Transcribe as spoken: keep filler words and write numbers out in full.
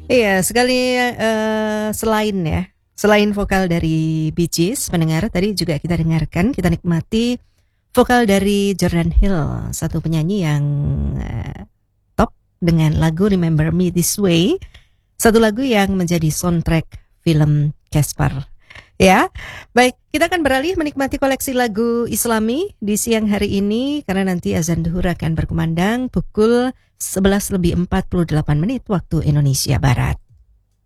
Iya, sekali uh, selain ya, selain vokal dari Bee Gees, pendengar tadi juga kita dengarkan, kita nikmati vokal dari Jordan Hill, satu penyanyi yang uh, top dengan lagu Remember Me This Way, satu lagu yang menjadi soundtrack film Casper. Ya, baik, kita akan beralih menikmati koleksi lagu Islami di siang hari ini karena nanti azan duhur akan berkumandang pukul sebelas lebih empat puluh delapan menit waktu Indonesia Barat.